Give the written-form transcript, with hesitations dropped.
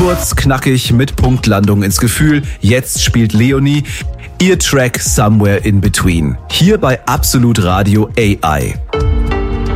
Kurz, knackig, mit Punktlandung ins Gefühl. Jetzt spielt Leonie ihr Track Somewhere in Between. Hier bei Absolut Radio AI.